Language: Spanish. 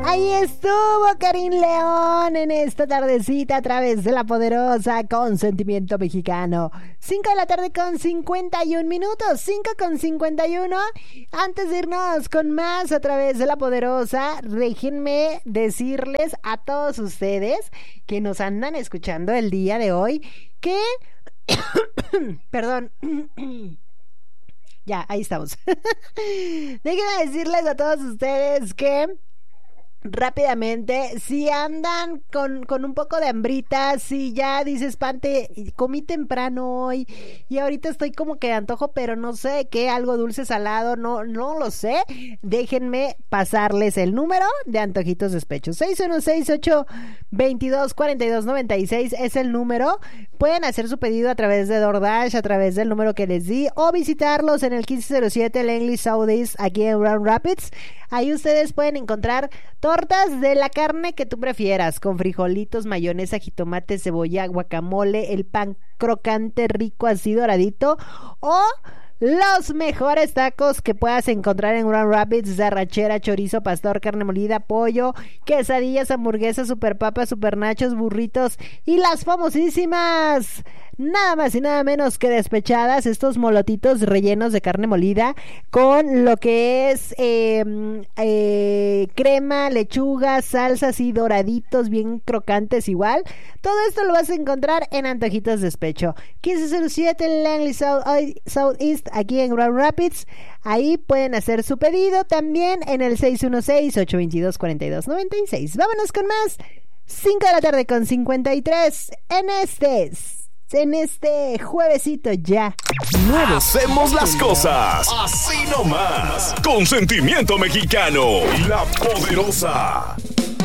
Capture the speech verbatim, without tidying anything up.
Ahí estuvo Karim León en esta tardecita a través de La Poderosa con Sentimiento Mexicano. cinco de la tarde con cincuenta y un minutos, cinco con cincuenta y uno. Antes de irnos con más a través de La Poderosa, déjenme decirles a todos ustedes que nos andan escuchando el día de hoy que... Perdón... Ya, ahí estamos. Déjenme decirles a todos ustedes que rápidamente, si andan con, con un poco de hambrita, si ya dices, Pante, comí temprano hoy y ahorita estoy como que de antojo, pero no sé qué, algo dulce, salado, no, no lo sé, déjenme pasarles el número de Antojitos Despecho. seis uno seis, ocho dos dos, cuatro dos nueve seis es el número. Pueden hacer su pedido a través de DoorDash, a través del número que les di, o visitarlos en el quince cero siete Langley Southeast aquí en Grand Rapids. Ahí ustedes pueden encontrar tortas de la carne que tú prefieras, con frijolitos, mayonesa, jitomate, cebolla, guacamole, el pan crocante, rico, así doradito, o los mejores tacos que puedas encontrar en Grand Rapids: de arrachera, chorizo, pastor, carne molida, pollo, quesadillas, hamburguesas, super papas, super nachos, burritos y las famosísimas, nada más y nada menos que despechadas, estos molotitos rellenos de carne molida con lo que es eh, eh, crema, lechuga, salsas y doraditos bien crocantes igual. Todo esto lo vas a encontrar en Antojitos Despecho, quince cero siete Langley South, Southeast aquí en Grand Rapids. Ahí pueden hacer su pedido también en el seis uno seis, ocho dos dos, cuatro dos nueve seis. Vámonos con más. cinco de la tarde con cincuenta y tres en este en este juevesito ya. Nuevo. Hacemos las cosas así nomás, con Sentimiento Mexicano. La Poderosa.